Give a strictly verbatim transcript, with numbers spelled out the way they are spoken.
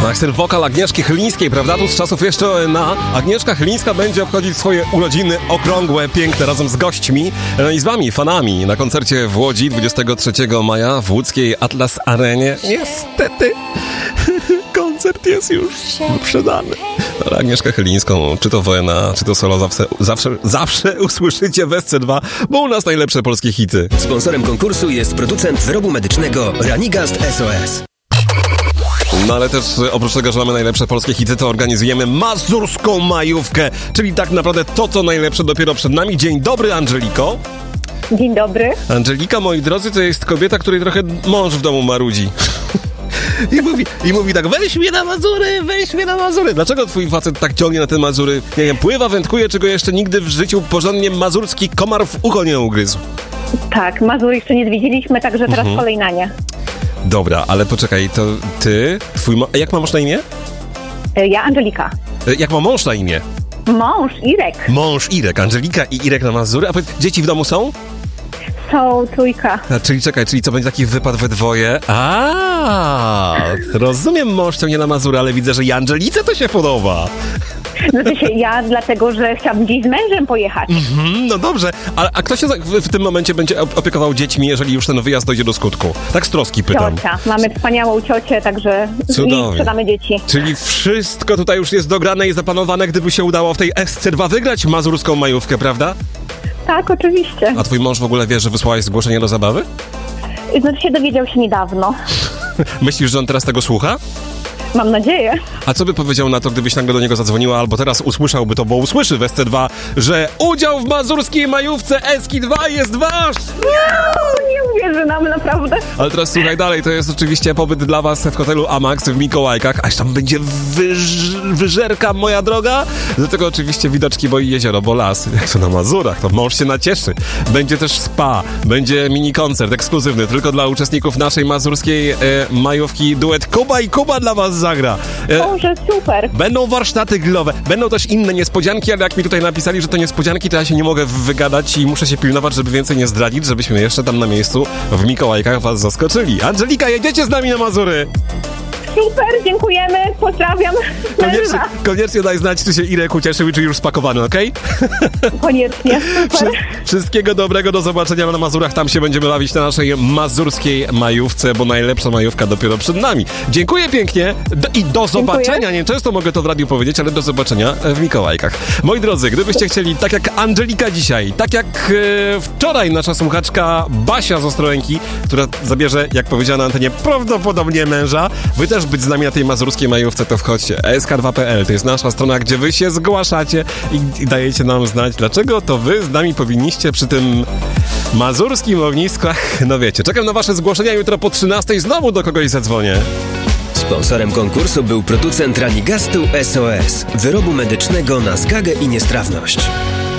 No jak ten wokal Agnieszki Chylińskiej, prawda? Tu z czasów jeszcze O N A. Agnieszka Chylińska będzie obchodzić swoje urodziny okrągłe, piękne, razem z gośćmi. No i z wami, fanami, na koncercie w Łodzi dwudziestego trzeciego maja w łódzkiej Atlas Arenie. Niestety, koncert jest już wyprzedany. Ale Agnieszkę Chylińską, czy to W N A, czy to solo, zawsze, zawsze, zawsze usłyszycie w S C dwa, bo u nas najlepsze polskie hity. Sponsorem konkursu jest producent wyrobu medycznego Ranigast S O S. No ale też oprócz tego, że mamy najlepsze polskie hity, to organizujemy mazurską majówkę, czyli tak naprawdę to, co najlepsze dopiero przed nami. Dzień dobry, Angeliko. Dzień dobry. Angelika, moi drodzy, to jest kobieta, której trochę mąż w domu marudzi. I mówi, I mówi tak, weź mnie na Mazury, weź mnie na Mazury. Dlaczego twój facet tak ciągnie na te Mazury? Nie wiem, pływa, wędkuje, czy go jeszcze nigdy w życiu porządnie mazurski komar w ucho nie ugryzł? Tak, Mazur jeszcze nie zwiedziliśmy, także teraz Mhm. kolej na nie. Dobra, ale poczekaj, to ty, twój mo- jak ma mąż na imię? E, Ja Angelika. E, Jak ma mąż na imię? Mąż Irek. Mąż Irek, Angelika i Irek na Mazury. A powiedz, dzieci w domu są? Są trójka. A, czyli czekaj, czyli co, będzie taki wypad we dwoje? A, rozumiem, mąż ciągnie na Mazury, ale widzę, że i Angelice to się podoba. Znaczy się ja dlatego, że chciałabym gdzieś z mężem pojechać. Mhm, no dobrze, a, a kto się za- w, w tym momencie będzie op- opiekował dziećmi, jeżeli już ten wyjazd dojdzie do skutku? Tak z troski pytam. Ciocia. Mamy wspaniałą ciocię, także Cudownie. i sprzedamy dzieci. Czyli wszystko tutaj już jest dograne i zaplanowane, gdyby się udało w tej S C dwa wygrać mazurską majówkę, prawda? Tak, oczywiście. A twój mąż w ogóle wie, że wysłałaś zgłoszenie do zabawy? Znaczy się dowiedział się niedawno. Myślisz, że on teraz tego słucha? Mam nadzieję. A co by powiedział na to, gdybyś nagle do niego zadzwoniła, albo teraz usłyszałby to, bo usłyszy w S C dwa, że udział w mazurskiej majówce S K dwa jest wasz! No, nie uwierzy nam naprawdę. Ale teraz słuchaj dalej, to jest oczywiście pobyt dla was w hotelu Amax w Mikołajkach, aż tam będzie wyż, wyżerka, moja droga. Do tego oczywiście widoczki, bo i jezioro, bo las. Jak to na Mazurach, to mąż się nacieszy. Będzie też spa, będzie mini koncert ekskluzywny, tylko dla uczestników naszej mazurskiej e, majówki. Duet Kuba i Kuba dla was zagra. E, Boże, super. Będą warsztaty grillowe, będą też inne niespodzianki, ale jak mi tutaj napisali, że to niespodzianki, to ja się nie mogę wygadać i muszę się pilnować, żeby więcej nie zdradzić, żebyśmy jeszcze tam na miejscu w Mikołajkach was zaskoczyli. Angelika, jedziecie z nami na Mazury! Super, dziękujemy. Pozdrawiam. Koniecznie, Męża. koniecznie daj znać, czy się Irek ucieszył i czy już spakowany, okej? Koniecznie. Wszy, Super. wszystkiego dobrego, do zobaczenia na Mazurach, tam się będziemy bawić na naszej mazurskiej majówce, bo najlepsza majówka dopiero przed nami. Dziękuję pięknie do, i do zobaczenia. Nie często mogę to w radiu powiedzieć, ale do zobaczenia w Mikołajkach. Moi drodzy, gdybyście chcieli, tak jak Angelika dzisiaj, tak jak e, wczoraj nasza słuchaczka Basia z Ostrołęki, która zabierze, jak powiedziała na antenie, prawdopodobnie męża, wy też być z nami na tej mazurskiej majówce, to wchodźcie. S K dwa kropka P L to jest nasza strona, gdzie wy się zgłaszacie i, i dajecie nam znać, dlaczego to wy z nami powinniście przy tym mazurskim ognisku. Ach, no wiecie, czekam na wasze zgłoszenia, jutro po trzynastej znowu do kogoś zadzwonię. Sponsorem konkursu był producent Ranigastu S O S, wyrobu medycznego na zgagę i niestrawność.